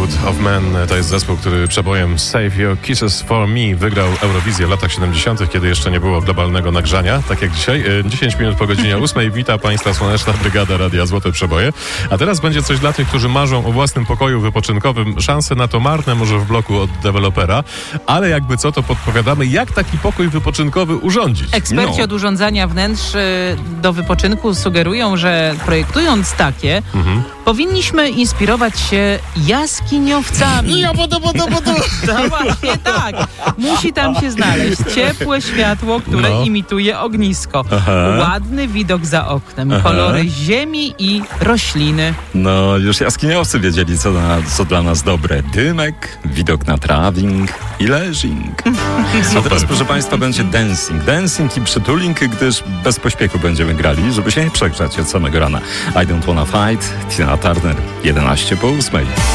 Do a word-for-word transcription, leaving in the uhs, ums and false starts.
Brotherhood of Men to jest zespół, który przebojem Save Your Kisses for Me wygrał Eurowizję w latach siedemdziesiątych, kiedy jeszcze nie było globalnego nagrzania, tak jak dzisiaj. dziesięć minut po godzinie ósmej. Wita Państwa Słoneczna Brygada Radia Złote Przeboje. A teraz będzie coś dla tych, którzy marzą o własnym pokoju wypoczynkowym. Szanse na to marne może w bloku od dewelopera, ale jakby co, to podpowiadamy, jak taki pokój wypoczynkowy urządzić. Eksperci no. od urządzania wnętrz do wypoczynku sugerują, że projektując takie, mhm. powinniśmy inspirować się jaskiniowcami. Ja bodo, bodo, bodo. No właśnie tak. Musi tam się znaleźć ciepłe światło, które no. imituje ognisko. Aha. Ładny widok za oknem, Aha. kolory ziemi i rośliny. No, już jaskiniowcy wiedzieli, co, na, co dla nas dobre. Dymek, widok na trawing i leżing. A teraz, proszę Państwa, będzie dancing. Dancing i przytuling, gdyż bez pośpiechu będziemy grali, żeby się nie przegrzać od samego rana. I don't wanna fight, Tina Turner, jedenaście po ósmej.